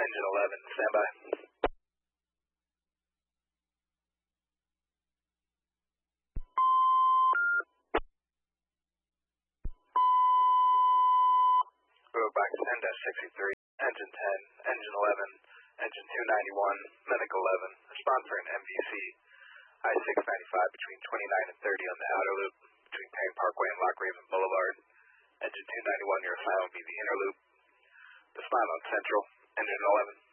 engine 11, standby. Roadbox 10-63, engine 10, engine 11, engine 291, medic 11. Respond for an MVC. I-695 between 29 and 30 on the outer loop, between Perry Parkway and Lock Raven Boulevard. Engine 291, your assignment will be the inner loop. Respond on Central, engine 11.